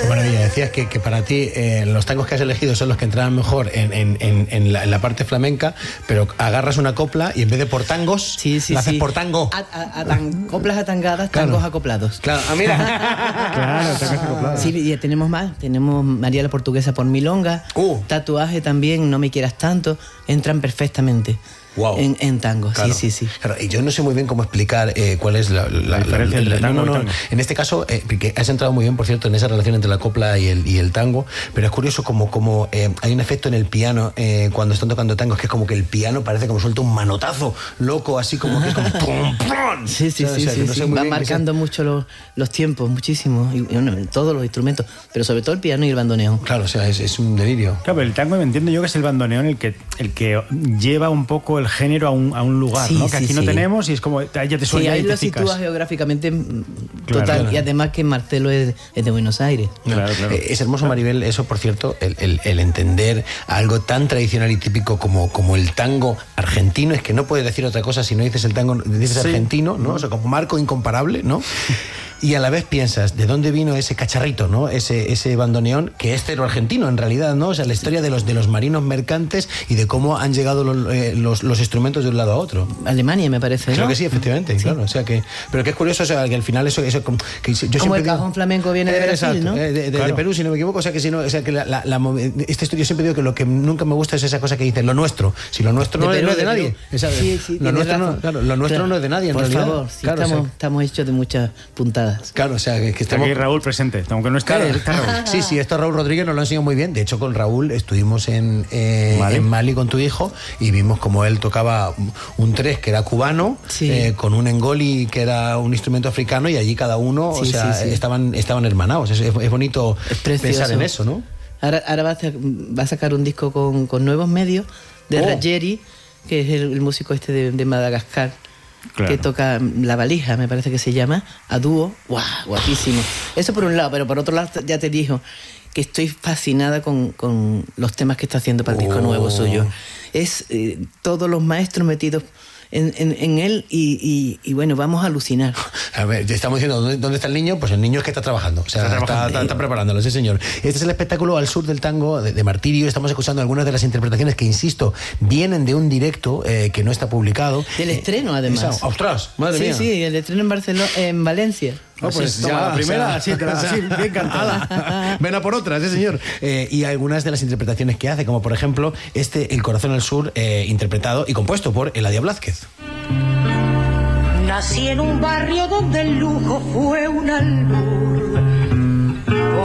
Maravilla, decías que para ti los tangos que has elegido son los que entraban mejor en la parte flamenca, pero agarras una copla y en vez de por tangos, la haces por tango. Coplas atangadas, tangos acoplados. Claro, mira. Claro, tangos acoplados. Sí, ya tenemos más. Tenemos María la Portuguesa por milonga, Tatuaje también, No me quieras tanto, entran perfectamente. Wow. En tango, claro. Sí. Claro, y yo no sé muy bien cómo explicar cuál es la diferencia entre tango y tango. En este caso, porque has entrado muy bien, por cierto, en esa relación entre la copla y el tango, pero es curioso como hay un efecto en el piano cuando están tocando tangos, que es como que el piano parece como suelta un manotazo loco, así como que es como ¡pum, pum! Sí. Va marcando mucho los tiempos, muchísimo, y bueno, todos los instrumentos, pero sobre todo el piano y el bandoneón. Claro, o sea, es un delirio. Claro, pero el tango, me entiendo yo que es el bandoneón el que lleva un poco el género a un lugar, ¿no? Que aquí no tenemos y es como, ya te suena. Sí, ahí lo sitúas geográficamente total, y además que Marcelo es de Buenos Aires. Claro. Es hermoso, Maribel, eso, por cierto, el entender algo tan tradicional y típico como el tango argentino. Es que no puedes decir otra cosa si no dices el tango, dices argentino, ¿no? O sea, como marco incomparable, ¿no? Y a la vez piensas, ¿de dónde vino ese cacharrito, ¿no? Ese bandoneón, que es cero argentino en realidad, ¿no? O sea, la historia de los marinos mercantes y de cómo han llegado los instrumentos de un lado a otro. Alemania, me parece, ¿no? Creo que sí, efectivamente, claro. O sea que, pero que es curioso, o sea, que al final eso que yo como el cajón flamenco viene de Brasil, ¿no? De Perú, si no me equivoco. O sea que si no, o sea que este estudio siempre digo que lo que nunca me gusta es esa cosa que dicen lo nuestro. Si lo nuestro no es de nadie. Sí, lo nuestro no es de nadie, en realidad. Por favor, sí, estamos hechos de muchas puntadas. Claro, o sea, que estamos... Aquí Raúl presente, aunque no está Raúl. Sí, esto Raúl Rodríguez nos lo ha enseñado muy bien. De hecho, con Raúl estuvimos en Mali con tu hijo y vimos como él tocaba un tres que era cubano, con un engoli que era un instrumento africano, y allí cada uno, estaban hermanados. Es bonito pensar en eso, ¿no? Ahora va a sacar un disco con nuevos medios de Rajeri, que es el músico de Madagascar. Claro. Que toca La Valija, me parece que se llama, a dúo. ¡Guau! Guapísimo. Eso por un lado, pero por otro lado ya te dijo que estoy fascinada con los temas que está haciendo para el disco nuevo suyo. Es todos los maestros metidos en él y bueno, vamos a alucinar. A ver, estamos diciendo, ¿dónde está el niño? Pues el niño es que está trabajando, o sea, está preparándolo, sí señor. Este es el espectáculo Al Sur del Tango de Martirio. Estamos escuchando algunas de las interpretaciones que, insisto, vienen de un directo que no está publicado. Del estreno, además. ¡Ostras! ¡Madre mía! Sí, el estreno en Barcelona, en Valencia. No, pues ya la primera, sí, bien cantada. Ven a por otra, sí señor. Y algunas de las interpretaciones que hace, como por ejemplo El Corazón al Sur, interpretado y compuesto por Eladia Blázquez. Nací en un barrio donde el lujo fue una luz.